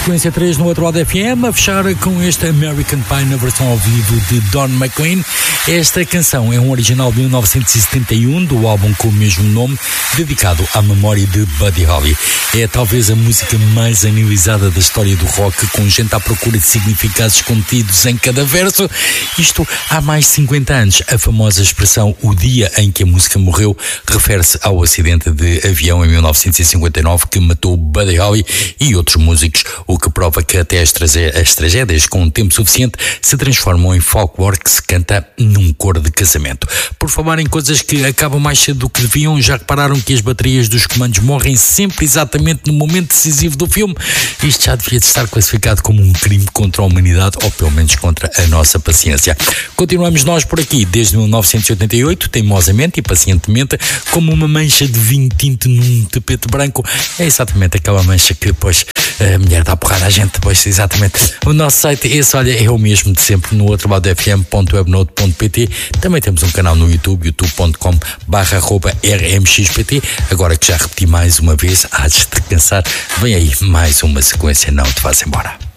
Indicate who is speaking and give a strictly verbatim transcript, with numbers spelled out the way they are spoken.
Speaker 1: sequência três no outro lado F M, a fechar com este American Pie na versão ao vivo de Don McLean. Esta canção é um original de mil novecentos e setenta e um, do álbum com o mesmo nome, dedicado à memória de Buddy Holly. É talvez a música mais analisada da história do rock, com gente à procura de significados contidos em cada verso. Isto há mais de cinquenta anos. A famosa expressão "o dia em que a música morreu" refere-se ao acidente de avião em mil novecentos e cinquenta e nove que matou Buddy Holly e outros músicos, o que prova que até as, trage- as tragédias com um tempo suficiente se transformam em folclore que se canta num coro de casamento. Por falar em coisas que acabam mais cedo do que deviam, já repararam que as baterias dos comandos morrem sempre exatamente no momento decisivo do filme? Isto já devia estar classificado como um crime contra a humanidade, ou pelo menos contra a nossa paciência. Continuamos nós por aqui desde mil novecentos e oitenta e oito, teimosamente e pacientemente, como uma mancha de vinho tinto num tapete branco. É exatamente aquela mancha que depois a mulher dá porrada à gente, depois, exatamente. O nosso site, esse, olha, é o mesmo de sempre, no outro lado f m ponto webnode ponto p t. Também temos um canal no YouTube, youtube ponto com barra r m x p t. Agora que já repeti mais uma vez, há de te cansar, vem aí mais uma sequência, não te vás embora.